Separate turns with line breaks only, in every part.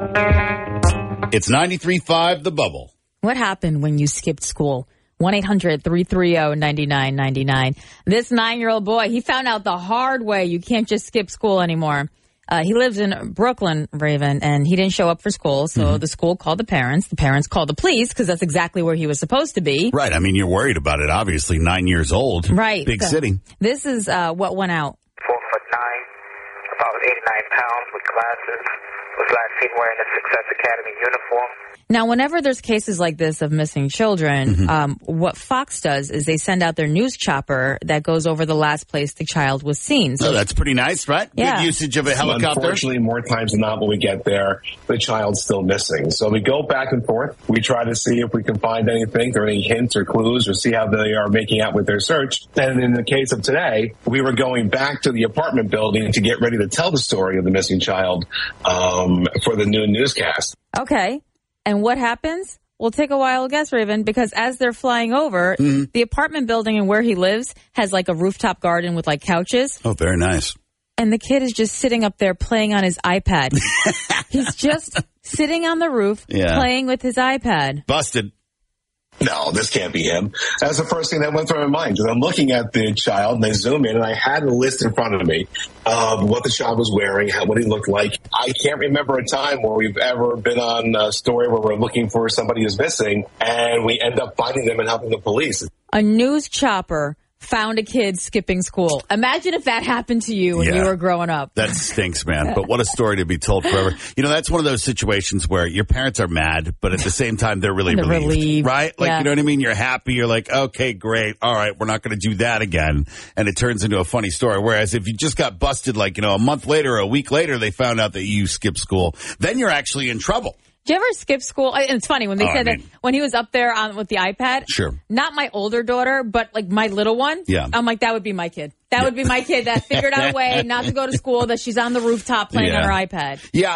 It's 93.5 The Bubble.
What happened when you skipped school? 1-800-330-9999. This 9-year-old boy, he found out the hard way you can't just skip school anymore. He lives in Brooklyn, Raven, and he didn't show up for school, so the school called the parents. The parents called the police, because that's exactly where he was supposed to be.
Right. I mean, you're worried about it, obviously. 9 years old.
Right.
Big city.
This is what went out.
4'9", about 89 pounds, with glasses, was last seen wearing a Success Academy uniform.
Now, whenever there's cases like this of missing children, what Fox does is they send out their news chopper that goes over the last place the child was seen.
So that's pretty nice, right?
Yeah.
Good usage of a helicopter.
Unfortunately, more times than not, when we get there, the child's still missing. So we go back and forth. We try to see if we can find anything or any hints or clues or see how they are making out with their search. And in the case of today, we were going back to the apartment building to get ready to tell the story of the missing child for the noon newscast.
Okay. And what happens? We'll take a wild guess, Raven, because as they're flying over, the apartment building and where he lives has like a rooftop garden with like couches.
Oh, very nice.
And the kid is just sitting up there playing on his iPad. He's just sitting on the roof playing with his iPad.
Busted.
No, this can't be him. That's the first thing that went through my mind, because I'm looking at the child and I zoom in and I had a list in front of me of what the child was wearing, what he looked like. I can't remember a time where we've ever been on a story where we're looking for somebody who's missing and we end up finding them and helping the police.
A news chopper found a kid skipping school. Imagine if that happened to you when you were growing up.
That stinks, man. But what a story to be told forever. You know, that's one of those situations where your parents are mad, but at the same time, they're really relieved. Right? Like, you know what I mean? You're happy. You're like, okay, great. All right, we're not going to do that again. And it turns into a funny story. Whereas if you just got busted, like, you know, a month later or a week later, they found out that you skipped school, then you're actually in trouble.
Did you ever skip school? And it's funny when they said that when he was up there with the iPad.
Sure.
Not my older daughter, but like my little one.
Yeah.
I'm like, that would be my kid. That would be my kid that figured out a way not to go to school, that she's on the rooftop playing on her iPad.
Yeah,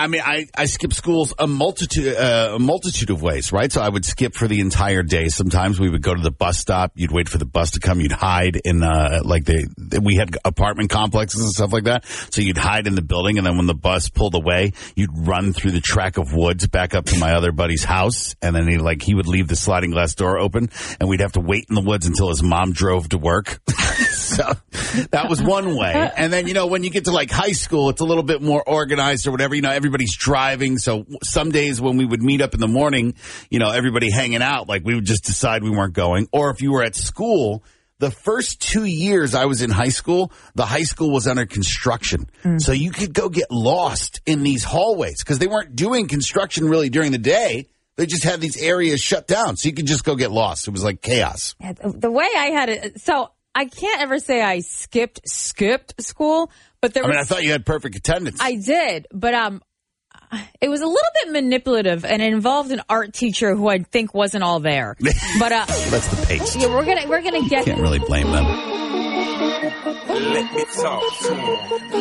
I skip schools a multitude of ways, right? So I would skip for the entire day. Sometimes we would go to the bus stop. You'd wait for the bus to come. You'd hide in we had apartment complexes and stuff like that. So you'd hide in the building, and then when the bus pulled away, you'd run through the track of woods back up to my other buddy's house, and then he would leave the sliding glass door open, and we'd have to wait in the woods until his mom drove to work. So that was one way. And then, you know, when you get to like high school, it's a little bit more organized or whatever. You know, everybody's driving. So some days when we would meet up in the morning, you know, everybody hanging out, like we would just decide we weren't going. Or if you were at school, the first 2 years I was in high school, the high school was under construction. So you could go get lost in these hallways because they weren't doing construction really during the day. They just had these areas shut down. So you could just go get lost. It was like chaos.
The way I had it, so I can't ever say I skipped school, but I
thought you had perfect attendance.
I did, but it was a little bit manipulative, and it involved an art teacher who I think wasn't all there. But
that's the pace.
Yeah, we're gonna get.
Can't really blame them.
Let me talk to him.